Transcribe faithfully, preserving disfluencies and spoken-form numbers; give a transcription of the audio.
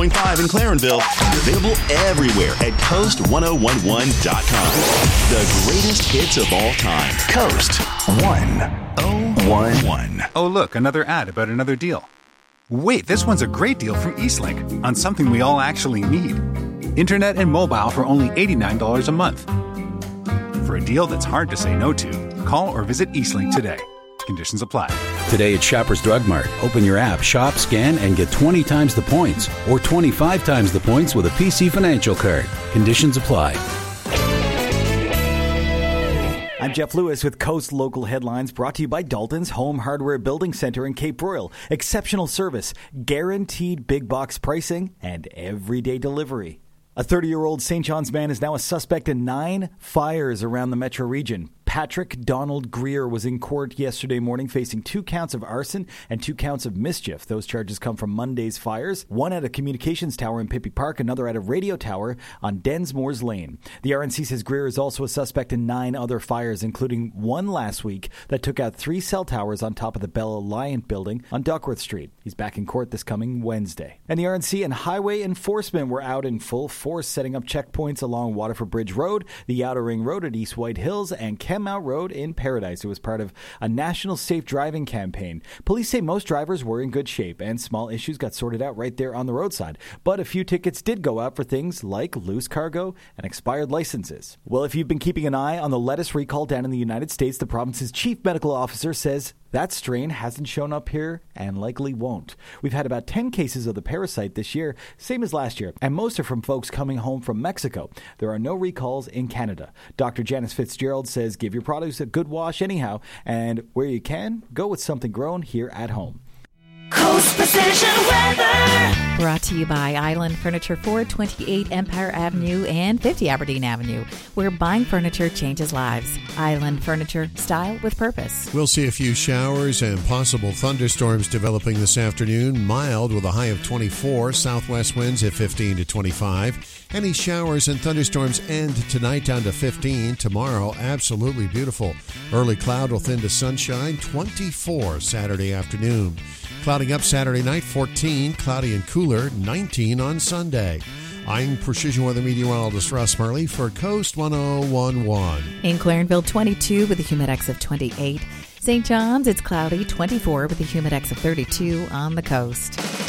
five in Clarenville. Available everywhere at coast ten eleven dot com. The greatest hits of all time. Coast ten eleven. Oh, look, another ad about another deal. Wait, this one's a great deal from Eastlink on something we all actually need. Internet and mobile for only eighty-nine dollars a month. For a deal that's hard to say no to, call or visit Eastlink today. Conditions apply. Today at Shoppers Drug Mart. Open your app, shop, scan, and get twenty times the points or twenty-five times the points with a P C Financial card. Conditions apply. I'm Jeff Lewis with Coast Local Headlines, brought to you by Dalton's Home Hardware Building Center in Cape Royal. Exceptional service, guaranteed big box pricing, and everyday delivery. A thirty-year-old Saint John's man is now a suspect in nine fires around the metro region. Patrick Donald Greer was in court yesterday morning facing two counts of arson and two counts of mischief. Those charges come from Monday's fires, one at a communications tower in Pippi Park, another at a radio tower on Densmore's Lane. The R N C says Greer is also a suspect in nine other fires, including one last week that took out three cell towers on top of the Bell Alliant building on Duckworth Street. He's back in court this coming Wednesday. And the R N C and highway enforcement were out in full force setting up checkpoints along Waterford Bridge Road, the Outer Ring Road at East White Hills, and Ken Mount Road in Paradise. It was part of a national safe driving campaign. Police say most drivers were in good shape and small issues got sorted out right there on the roadside. But a few tickets did go out for things like loose cargo and expired licenses. Well, if you've been keeping an eye on the lettuce recall down in the United States, the province's chief medical officer says that strain hasn't shown up here and likely won't. We've had about ten cases of the parasite this year, same as last year, and most are from folks coming home from Mexico. There are no recalls in Canada. Doctor Janice Fitzgerald says give your produce a good wash anyhow, and where you can, go with something grown here at home. Coast Precision Weather. Brought to you by Island Furniture, four twenty-eight Empire Avenue and fifty Aberdeen Avenue, where buying furniture changes lives. Island Furniture, style with purpose. We'll see a few showers and possible thunderstorms developing this afternoon. Mild with a high of twenty-four. Southwest winds at fifteen to twenty-five. Any showers and thunderstorms end tonight down to fifteen. Tomorrow, absolutely beautiful. Early cloud will thin to sunshine. twenty-four Saturday afternoon. Clouding up Saturday night, fourteen. Cloudy and cooler, nineteen on Sunday. I'm Precision Weather Meteorologist Russ Marley for Coast ten eleven. In Clarenville, twenty-two with a humidex of twenty-eight. Saint John's, it's cloudy, twenty-four with a humidex of thirty-two on the coast.